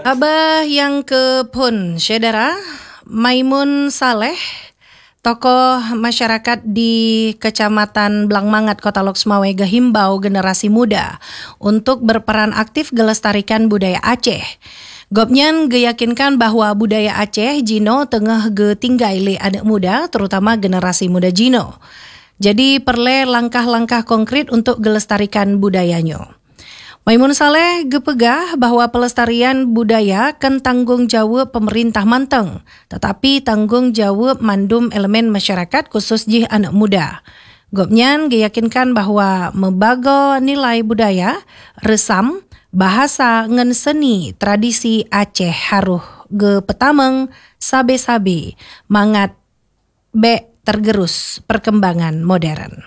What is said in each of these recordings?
Abah yang ke pun, saudara, Maimun Saleh, tokoh masyarakat di Kecamatan Blangmangat, Kota Lok Sumawe, himbau generasi muda untuk berperan aktif gelestarikan budaya Aceh. Gopnyan geyakinkan bahwa budaya Aceh Jino tengah tinggai le anak muda, terutama generasi muda Jino. Jadi perle langkah-langkah konkret untuk gelestarikan budayanya. Maimun Saleh gepegah bahwa pelestarian budaya kan tanggung jawab pemerintah manteng, tetapi tanggung jawab mandum elemen masyarakat khusus jih anak muda. Gopnyan geyakinkan bahwa membago nilai budaya, resam, bahasa ngen seni tradisi Aceh haruh gepetameng sabe-sabe mangat be tergerus perkembangan modern.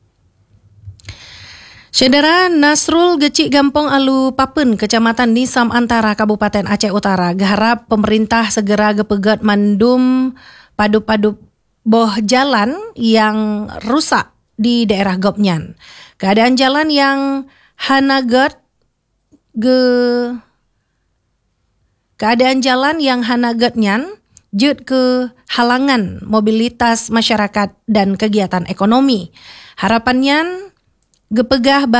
Saudara, Nasrul Gecik Gampong Alu Papen, Kecamatan Nisam Antara, Kabupaten Aceh Utara, geharap pemerintah segera gepegat mandum padu-padu boh jalan yang rusak di daerah Gopnyan. Keadaan jalan yang hanagat nyan jut ke halangan mobilitas masyarakat dan kegiatan ekonomi. Harapannya gepegah